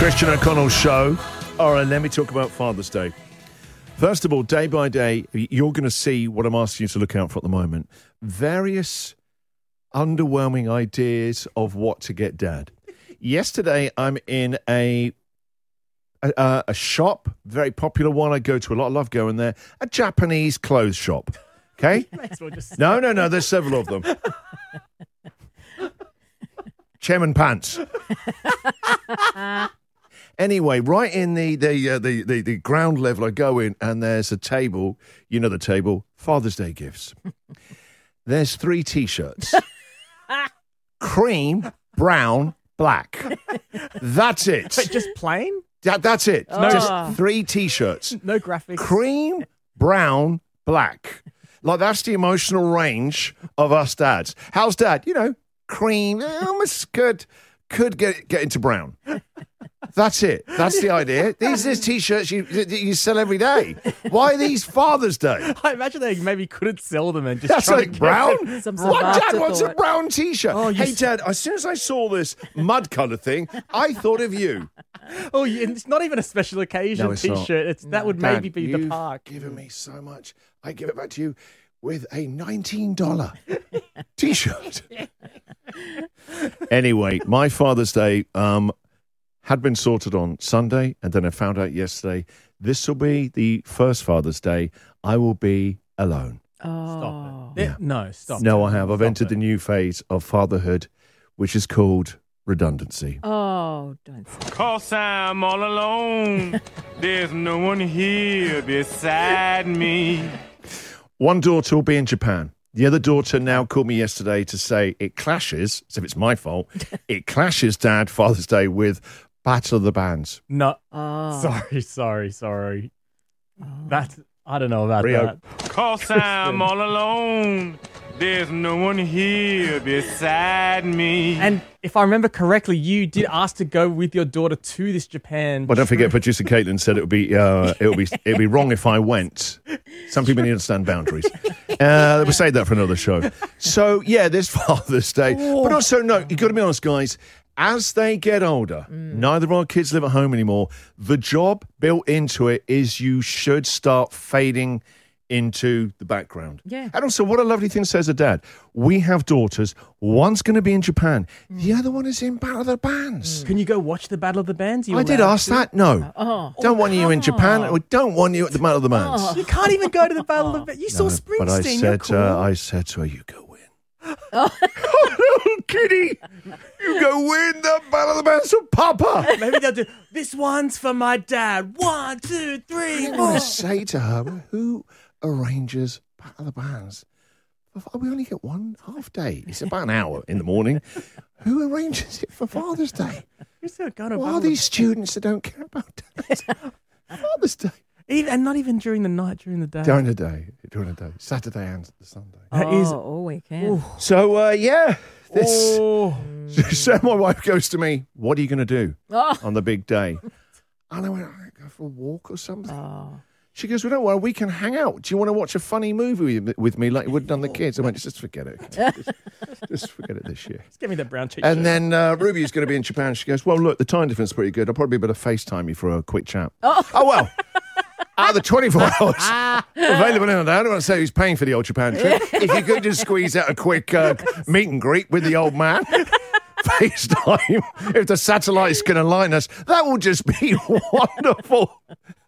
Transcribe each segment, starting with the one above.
Christian O'Connell Show. All right, let me talk about Father's Day. First of all, day by day, you're going to see what I'm asking you to look out for at the moment. Various underwhelming ideas of what to get Dad. Yesterday, I'm in a shop, very popular one. I go to a lot. I love going there. A Japanese clothes shop. Okay? No. There's several of them. Chairman Pants. Anyway, right in the ground level, I go in and there's a table. You know the table. Father's Day gifts. There's 3 T-shirts. Cream, brown, black. That's it. But just plain? That's it. Just 3 T-shirts. No graphics. Cream, brown, black. Like, that's the emotional range of us dads. How's Dad? You know, cream, almost could get into brown. That's it. That's the idea. These are T-shirts you sell every day. Why these Father's Day? I imagine they maybe couldn't sell them and just That's try like to brown? What Dad wants a brown T-shirt? Oh, hey, Dad, as soon as I saw this mud colour thing, I thought of you. Oh, it's not even a special occasion No, it's not. T-shirt. That would maybe Dad, be the you've park. given me so much. I give it back to you with a $19 T-shirt. Anyway, my Father's Day had been sorted on Sunday, and then I found out yesterday this will be the first Father's Day I will be alone. Stop it. Yeah. No, stop. No, I have. I've Stop entered it. the new phase of fatherhood, which is called redundancy. Oh, don't say. 'Cause I'm all alone. There's no one here beside me. One daughter will be in Japan. The other daughter now called me yesterday to say it clashes, as if it's my fault, it clashes, Dad, Father's Day with Battle of the Bands. No. Oh. Sorry. That's, I don't know about Rio. that. 'Cause I'm all alone. There's no one here beside me. And if I remember correctly, you did ask to go with your daughter to this Japan. But don't forget, producer Caitlin said it'd be wrong if I went. Some people need to understand boundaries. We'll save that for another show. So yeah, this Father's Day, but also no, you got to be honest, guys. As they get older, neither of our kids live at home anymore. The job built into it is you should start fading into the background. Yeah. And also, what a lovely thing says a dad. We have daughters. One's going to be in Japan. The other one is in Battle of the Bands. Can you go watch the Battle of the Bands? I did ask that. No. Oh. Don't want you in Japan. We don't want you at the Battle of the Bands. You can't even go to the Battle of the Bands. You saw Springsteen. But I You're said, cool. I said to her, you go win. Oh, kitty. You go win the Battle of the Bands for Papa. Maybe they'll do, this one's for my dad. 1, 2, 3, I'm 4. going to say to her, who arranges Battle of the Bands? We only get one half day. It's about an hour in the morning. Who arranges it for Father's Day? Who's going to What are these students that don't care about Father's Day? And not even during the night, during the day. During the day. Saturday and Sunday. That is. all weekend. So, yeah. This. Oh. So my wife goes to me, what are you going to do Oh. on the big day? And I went, I go for a walk or something. Oh. She goes, well, don't worry, we can hang out. Do you want to watch a funny movie with me like you would have done the kids? I went, just forget it. Just forget it this year. Just give me the brown cheek. And then Ruby's going to be in Japan. She goes, well, look, the time difference is pretty good. I'll probably be able to FaceTime you for a quick chat. Oh well. Out of the 24 hours available in a day, I don't want to say who's paying for the old Japan trip. If you could just squeeze out a quick meet and greet with the old man, FaceTime, if the satellite's going to line us, that will just be wonderful.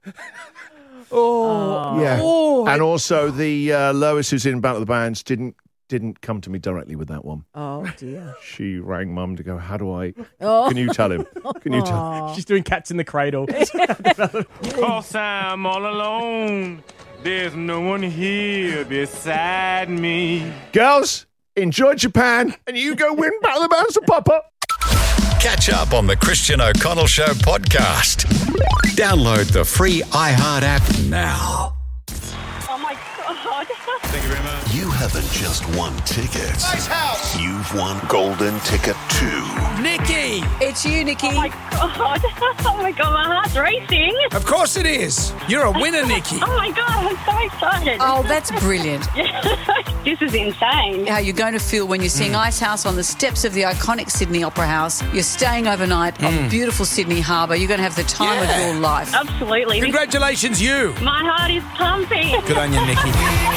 Yeah. And also, the Lois who's in Battle of the Bands didn't come to me directly with that one. Oh, dear. She rang Mum to go, how do I... Oh. Can you tell him? Can you tell him? She's doing Cats in the Cradle. 'Cause I'm all alone. There's no one here beside me. Girls, enjoy Japan, and you go win Battle of the Bands for Papa. Catch up on the Christian O'Connell Show podcast. Download the free iHeart app now. Oh my God. You haven't just won tickets. Nice house. You've won Golden Ticket 2. Nikki! It's you, Nikki. Oh my God. Oh my God, my heart's racing. Of course it is. You're a winner, Nikki. Oh my God, I'm so excited. Oh, that's brilliant. This is insane. How you're going to feel when you're seeing Ice House on the steps of the iconic Sydney Opera House. You're staying overnight on beautiful Sydney Harbour. You're going to have the time of your life. Absolutely. Congratulations, you. My heart is pumping. Good on you, Nikki.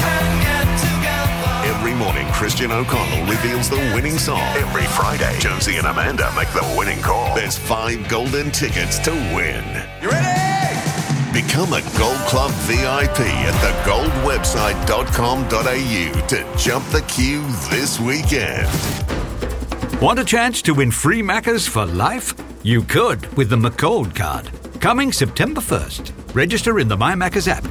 Every morning, Christian O'Connell reveals the winning song. Every Friday, Josie and Amanda make the winning call. There's 5 golden tickets to win. You ready? Become a Gold Club VIP at thegoldwebsite.com.au to jump the queue this weekend. Want a chance to win free Maccas for life? You could with the McCold card. Coming September 1st. Register in the My Maccas app.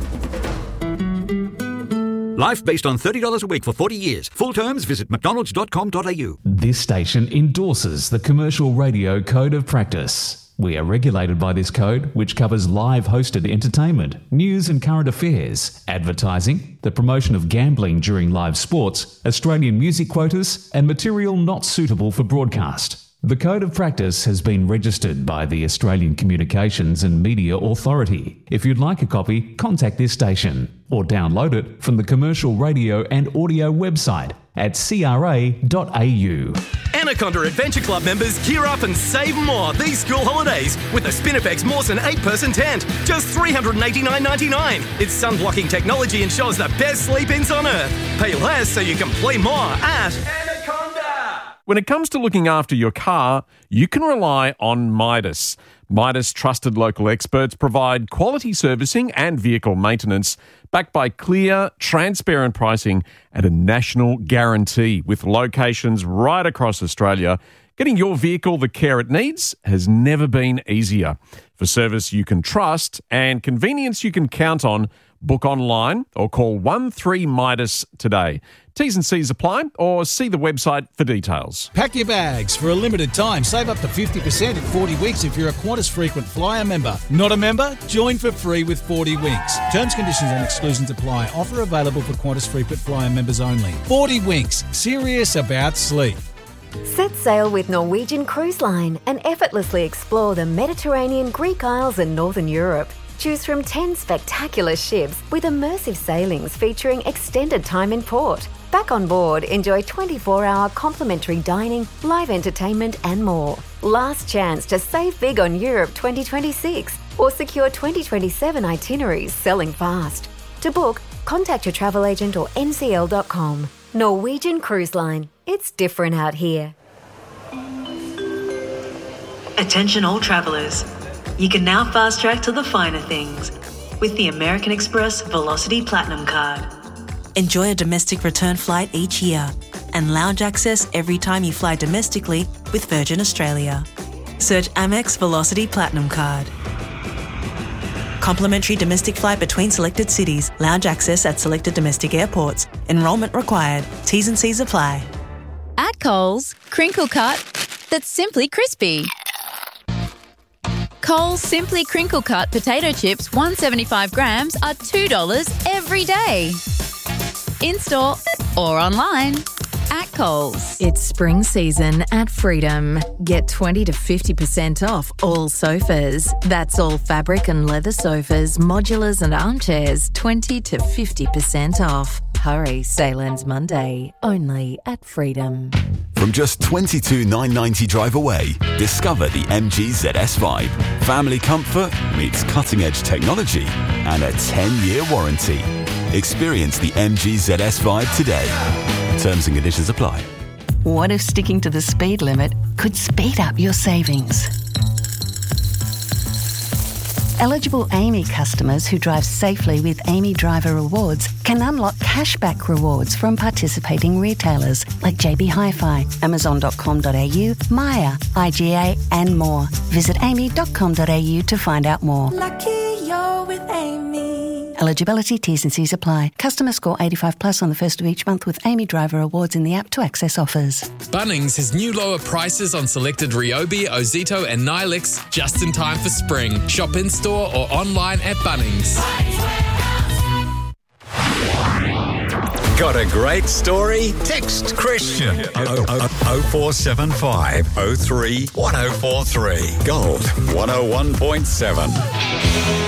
Life based on $30 a week for 40 years. Full terms, visit mcdonalds.com.au. This station endorses the Commercial Radio Code of Practice. We are regulated by this code, which covers live hosted entertainment, news and current affairs, advertising, the promotion of gambling during live sports, Australian music quotas, and material not suitable for broadcast. The Code of Practice has been registered by the Australian Communications and Media Authority. If you'd like a copy, contact this station or download it from the Commercial Radio and Audio website at cra.au. Anaconda Adventure Club members gear up and save more these school holidays with the Spinifex Mawson 8-person tent. Just $389.99. It's sun-blocking technology ensures the best sleep-ins on Earth. Pay less so you can play more at Anaconda. When it comes to looking after your car, you can rely on Midas. Midas trusted local experts provide quality servicing and vehicle maintenance backed by clear, transparent pricing and a national guarantee with locations right across Australia. Getting your vehicle the care it needs has never been easier. For service you can trust and convenience you can count on, book online or call 13Midas today. T's and C's apply or see the website for details. Pack your bags. For a limited time, save up to 50% in 40 weeks if you're a Qantas Frequent Flyer member. Not a member? Join for free with 40 Winks. Terms, conditions and exclusions apply. Offer available for Qantas Frequent Flyer members only. 40 Winks. Serious about sleep. Set sail with Norwegian Cruise Line and effortlessly explore the Mediterranean, Greek Isles and Northern Europe. Choose from 10 spectacular ships with immersive sailings featuring extended time in port. Back on board, enjoy 24-hour complimentary dining, live entertainment and more. Last chance to save big on Europe 2026 or secure 2027 itineraries selling fast. To book, contact your travel agent or ncl.com. Norwegian Cruise Line. It's different out here. Attention all travellers. You can now fast track to the finer things with the American Express Velocity Platinum Card. Enjoy a domestic return flight each year and lounge access every time you fly domestically with Virgin Australia. Search Amex Velocity Platinum Card. Complimentary domestic flight between selected cities. Lounge access at selected domestic airports. Enrolment required. T's and C's apply. At Coles, crinkle cut that's simply crispy. Coles Simply Crinkle Cut potato chips 175 grams are $2 every day. In-store or online. At Coles. It's spring season at Freedom. Get 20 to 50% off all sofas. That's all fabric and leather sofas, modulars and armchairs, 20 to 50% off. Hurry, sale ends Monday, only at Freedom. From just $22,990 drive away, discover the MG ZS Vibe. Family comfort meets cutting-edge technology and a 10-year warranty. Experience the MG ZS Vibe today. Terms and conditions apply. What if sticking to the speed limit could speed up your savings? Eligible AAMI customers who drive safely with AAMI Driver Rewards can unlock cashback rewards from participating retailers like JB Hi-Fi, Amazon.com.au, Maya, IGA and more. Visit aami.com.au to find out more. Lucky you're with AAMI. Eligibility, T's and C's apply. Customer score 85 plus on the first of each month with AAMI Driver Awards in the app to access offers. Bunnings has new lower prices on selected Ryobi, Ozito and Nilix just in time for spring. Shop in-store or online at Bunnings. Got a great story? Text Christian 0475 03 1043. Gold 101.7.